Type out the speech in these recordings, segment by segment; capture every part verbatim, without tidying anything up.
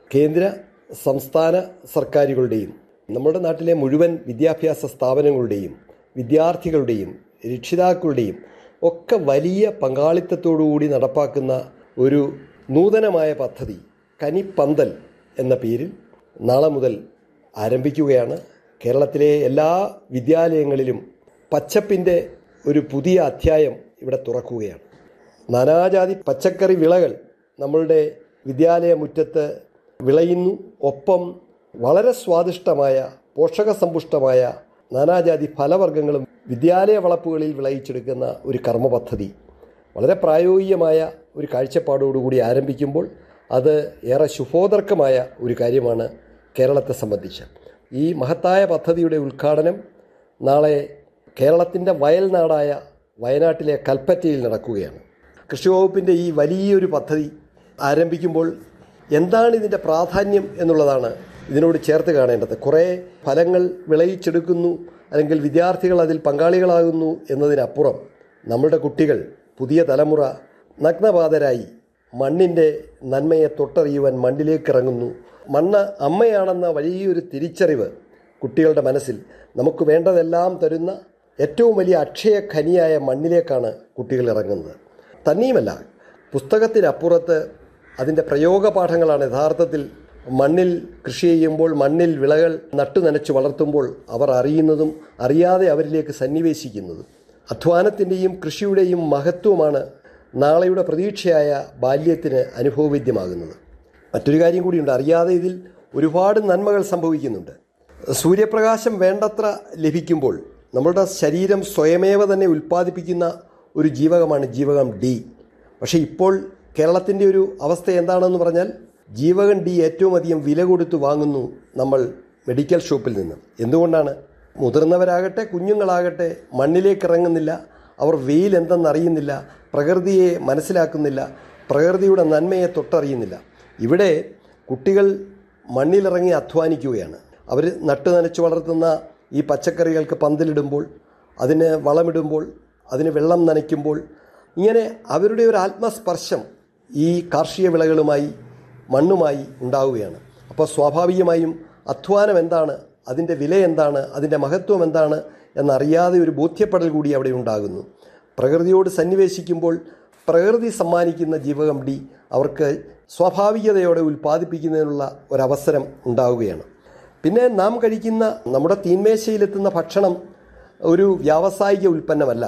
കേന്ദ്ര സംസ്ഥാന സർക്കാരുകളുടെയും നമ്മുടെ നാട്ടിലെ മുഴുവൻ വിദ്യാഭ്യാസ സ്ഥാപനങ്ങളുടെയും വിദ്യാർത്ഥികളുടെയും രക്ഷിതാക്കളുടെയും ഒക്കെ വലിയ പങ്കാളിത്തത്തോടുകൂടി നടപ്പാക്കുന്ന ഒരു നൂതനമായ പദ്ധതി കനിപ്പന്തൽ എന്ന പേരിൽ നാളെ മുതൽ ആരംഭിക്കുകയാണ്. കേരളത്തിലെ എല്ലാ വിദ്യാലയങ്ങളിലും പച്ചപ്പിൻ്റെ ഒരു പുതിയ അധ്യായം ഇവിടെ തുറക്കുകയാണ്. നാനാജാതി പച്ചക്കറി വിളകൾ നമ്മളുടെ വിദ്യാലയ മുറ്റത്ത് വിളയുന്നു. ഒപ്പം വളരെ സ്വാദിഷ്ടമായ പോഷകസമ്പുഷ്ടമായ നാനാജാതി ഫലവർഗ്ഗങ്ങളും വിദ്യാലയ വളപ്പുകളിൽ വിളയിച്ചെടുക്കുന്ന ഒരു കർമ്മ പദ്ധതി വളരെ പ്രായോഗികമായ ഒരു കാഴ്ചപ്പാടോടുകൂടി ആരംഭിക്കുമ്പോൾ അത് ഏറെ ശുഭോദർക്കമായ ഒരു കാര്യമാണ് കേരളത്തെ സംബന്ധിച്ച്. ഈ മഹത്തായ പദ്ധതിയുടെ ഉദ്ഘാടനം നാളെ കേരളത്തിൻ്റെ വയൽനാടായ വയനാട്ടിലെ കൽപ്പറ്റയിൽ നടക്കുകയാണ്. കൃഷി വകുപ്പിൻ്റെ ഈ വലിയൊരു പദ്ധതി ആരംഭിക്കുമ്പോൾ എന്താണ് ഇതിൻ്റെ പ്രാധാന്യം എന്നുള്ളതാണ് ഇതിനോട് ചേർത്ത് കാണേണ്ടത്. കുറേ ഫലങ്ങൾ വിളയിച്ചെടുക്കുന്നു, അല്ലെങ്കിൽ വിദ്യാർത്ഥികൾ അതിൽ പങ്കാളികളാകുന്നു എന്നതിനപ്പുറം നമ്മുടെ കുട്ടികൾ, പുതിയ തലമുറ നഗ്നപാതരായി മണ്ണിൻ്റെ നന്മയെ തൊട്ടറിയുവാൻ മണ്ണിലേക്ക് ഇറങ്ങുന്നു. മണ്ണ് അമ്മയാണെന്ന വലിയൊരു തിരിച്ചറിവ് കുട്ടികളുടെ മനസ്സിൽ, നമുക്ക് വേണ്ടതെല്ലാം തരുന്ന ഏറ്റവും വലിയ അക്ഷയ ഖനിയായ മണ്ണിലേക്കാണ് കുട്ടികൾ ഇറങ്ങുന്നത്. തന്നെയുമല്ല, പുസ്തകത്തിനപ്പുറത്ത് അതിൻ്റെ പ്രയോഗപാഠങ്ങളാണ് യഥാർത്ഥത്തിൽ മണ്ണിൽ കൃഷി ചെയ്യുമ്പോൾ, മണ്ണിൽ വിളകൾ നട്ടു നനച്ച് വളർത്തുമ്പോൾ അവർ അറിയുന്നതും അറിയാതെ അവരിലേക്ക് സന്നിവേശിക്കുന്നതും. അധ്വാനത്തിൻ്റെയും കൃഷിയുടെയും മഹത്വമാണ് നാളെയുടെ പ്രതീക്ഷയായ ബാല്യത്തിന് അനുഭവവേദ്യമാകുന്നത്. മറ്റൊരു കാര്യം കൂടിയുണ്ട്, അറിയാതെ ഇതിൽ ഒരുപാട് നന്മകൾ സംഭവിക്കുന്നുണ്ട്. സൂര്യപ്രകാശം വേണ്ടത്ര ലഭിക്കുമ്പോൾ നമ്മളുടെ ശരീരം സ്വയമേവ തന്നെ ഉൽപ്പാദിപ്പിക്കുന്ന ഒരു ജീവകമാണ് ജീവകം ഡി. പക്ഷേ ഇപ്പോൾ കേരളത്തിൻ്റെ ഒരു അവസ്ഥ എന്താണെന്ന് പറഞ്ഞാൽ, ജീവകം ഡി ഏറ്റവും അധികം വില കൊടുത്ത് വാങ്ങുന്നു നമ്മൾ മെഡിക്കൽ ഷോപ്പിൽ നിന്ന്. എന്തുകൊണ്ടാണ്? മുതിർന്നവരാകട്ടെ കുഞ്ഞുങ്ങളാകട്ടെ മണ്ണിലേക്ക് ഇറങ്ങുന്നില്ല, അവർ വെയിൽ എന്തെന്നറിയുന്നില്ല, പ്രകൃതിയെ മനസ്സിലാക്കുന്നില്ല, പ്രകൃതിയുടെ നന്മയെ തൊട്ടറിയുന്നില്ല. ഇവിടെ കുട്ടികൾ മണ്ണിലിറങ്ങി അധ്വാനിക്കുകയാണ്. അവർ നട്ടു നനച്ച് വളർത്തുന്ന ഈ പച്ചക്കറികൾക്ക് പന്തലിടുമ്പോൾ, അതിന് വളമിടുമ്പോൾ, അതിന് വെള്ളം നനയ്ക്കുമ്പോൾ, ഇങ്ങനെ അവരുടെ ഒരു ആത്മസ്പർശം ഈ കാർഷിക വിളകളുമായി മണ്ണുമായി ഉണ്ടാവുകയാണ്. അപ്പോൾ സ്വാഭാവികമായും അധ്വാനം എന്താണ്, അതിൻ്റെ വില എന്താണ്, അതിൻ്റെ മഹത്വം എന്താണ് എന്നറിയാതെ ഒരു ബോധ്യപ്പെടൽ കൂടി അവിടെ ഉണ്ടാകുന്നു. പ്രകൃതിയോട് സന്നിവേശിക്കുമ്പോൾ പ്രകൃതി സമ്മാനിക്കുന്ന ജീവകം ഡി അവർക്ക് സ്വാഭാവികതയോടെ ഉൽപ്പാദിപ്പിക്കുന്നതിനുള്ള ഒരവസരം ഉണ്ടാവുകയാണ്. പിന്നെ നാം കഴിക്കുന്ന നമ്മുടെ തീന്മേശയിലെത്തുന്ന ഭക്ഷണം ഒരു വ്യാവസായിക ഉൽപ്പന്നമല്ല.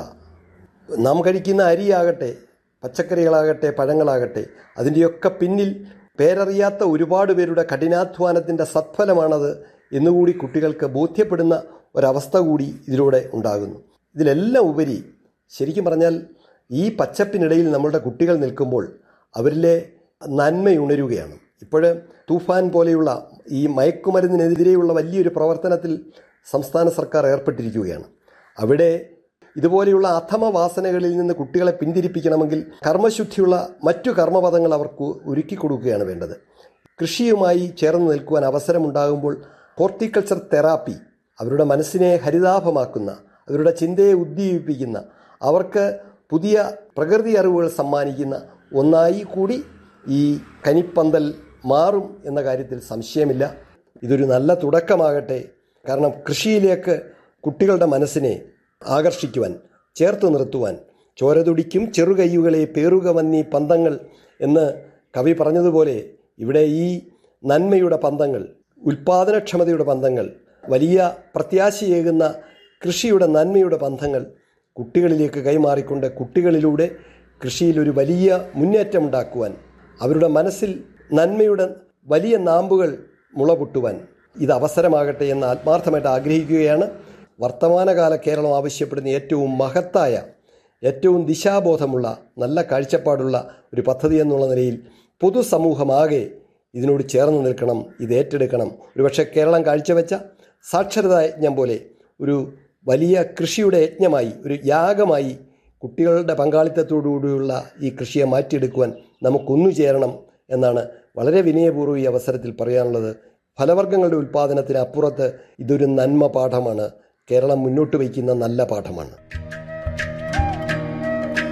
നാം കഴിക്കുന്ന അരിയാകട്ടെ, പച്ചക്കറികളാകട്ടെ, പഴങ്ങളാകട്ടെ, അതിൻ്റെയൊക്കെ പിന്നിൽ പേരറിയാത്ത ഒരുപാട് പേരുടെ കഠിനാധ്വാനത്തിൻ്റെ സത്ഫലമാണത് എന്നുകൂടി കുട്ടികൾക്ക് ബോധ്യപ്പെടുന്ന ഒരവസ്ഥ കൂടി ഇതിലൂടെ ഉണ്ടാകുന്നു. ഇതിലെല്ലാം ഉപരി ശരിക്കും പറഞ്ഞാൽ ഈ പച്ചപ്പിനിടയിൽ നമ്മളുടെ കുട്ടികൾ നിൽക്കുമ്പോൾ അവരിലെ നന്മയുണരുകയാണ്. ഇപ്പോൾ തൂഫാൻ പോലെയുള്ള ഈ മയക്കുമരുന്നിനെതിരെയുള്ള വലിയൊരു പ്രവർത്തനത്തിൽ സംസ്ഥാന സർക്കാർ ഏർപ്പെട്ടിരിക്കുകയാണ്. അവിടെ ഇതുപോലെയുള്ള അധമ വാസനകളിൽ നിന്ന് കുട്ടികളെ പിന്തിരിപ്പിക്കണമെങ്കിൽ കർമ്മശുദ്ധിയുള്ള മറ്റു കർമ്മപദങ്ങൾ അവർക്ക് ഒരുക്കി കൊടുക്കുകയാണ് വേണ്ടത്. കൃഷിയുമായി ചേർന്ന് നിൽക്കുവാൻ അവസരമുണ്ടാകുമ്പോൾ ഹോർട്ടിക്കൾച്ചർ തെറാപ്പി അവരുടെ മനസ്സിനെ ഹരിതാഭമാക്കുന്ന, അവരുടെ ചിന്തയെ ഉദ്ദീപിപ്പിക്കുന്ന, അവർക്ക് പുതിയ പ്രകൃതി അറിവുകൾ സമ്മാനിക്കുന്ന ഒന്നായി കൂടി ഈ കനിപ്പന്തൽ മാറും എന്ന കാര്യത്തിൽ സംശയമില്ല. ഇതൊരു നല്ല തുടക്കമാകട്ടെ. കാരണം കൃഷിയിലേക്ക് കുട്ടികളുടെ മനസ്സിനെ ആകർഷിക്കുവാൻ, ചേർത്ത് നിർത്തുവാൻ, ചോരതുടിക്കും ചെറുകയ്യുകളെ പേറുക വന്നീ പന്തങ്ങൾ എന്ന് കവി പറഞ്ഞതുപോലെ ഇവിടെ ഈ നന്മയുടെ പന്തങ്ങൾ, ഉൽപ്പാദനക്ഷമതയുടെ പന്തങ്ങൾ, വലിയ പ്രത്യാശയേകുന്ന കൃഷിയുടെ നന്മയുടെ ബന്ധങ്ങൾ കുട്ടികളിലേക്ക് കൈമാറിക്കൊണ്ട് കുട്ടികളിലൂടെ കൃഷിയിലൊരു വലിയ മുന്നേറ്റമുണ്ടാക്കുവാൻ, അവരുടെ മനസ്സിൽ നന്മയുടെ വലിയ നാമ്പുകൾ മുളപൊട്ടുവാൻ ഇത് അവസരമാകട്ടെ എന്ന് ആത്മാർത്ഥമായിട്ട് ആഗ്രഹിക്കുകയാണ്. വർത്തമാനകാല കേരളം ആവശ്യപ്പെടുന്ന ഏറ്റവും മഹത്തായ, ഏറ്റവും ദിശാബോധമുള്ള, നല്ല കാഴ്ചപ്പാടുള്ള ഒരു പദ്ധതി എന്നുള്ള നിലയിൽ പൊതുസമൂഹമാകെ ഇതിനോട് ചേർന്ന് നിൽക്കണം, ഇത് ഏറ്റെടുക്കണം. ഒരുപക്ഷെ കേരളം കാഴ്ചവെച്ച സാക്ഷരതാ യജ്ഞം പോലെ ഒരു വലിയ കൃഷിയുടെ യജ്ഞമായി, ഒരു യാഗമായി കുട്ടികളുടെ പങ്കാളിത്തത്തോടുകൂടിയുള്ള ഈ കൃഷിയെ മാറ്റിയെടുക്കുവാൻ നമുക്കൊന്നു ചേരണം എന്നാണ് വളരെ വിനയപൂർവ്വം ഈ അവസരത്തിൽ പറയാനുള്ളത്. ഫലവർഗ്ഗങ്ങളുടെ ഉൽപ്പാദനത്തിന് അപ്പുറത്ത് ഇതൊരു നന്മ പാഠമാണ്, കേരളം മുന്നോട്ട് വയ്ക്കുന്ന നല്ല പാഠമാണ്.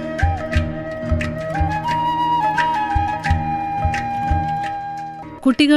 കുട്ടികൾ